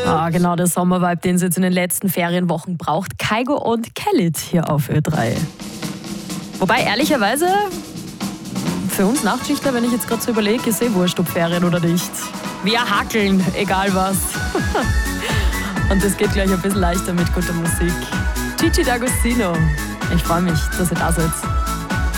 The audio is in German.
Ah, genau, der Sommervibe, den es jetzt in den letzten Ferienwochen braucht. Kygo und Khalid hier auf Ö3. Wobei, ehrlicherweise, für uns Nachtschichtler, wenn ich jetzt gerade so überlege, ist wurscht, ob Ferien oder nicht. Wir hackeln, egal was. Und das geht gleich ein bisschen leichter mit guter Musik. Gigi D'Agostino. Ich freue mich, dass ihr da seid.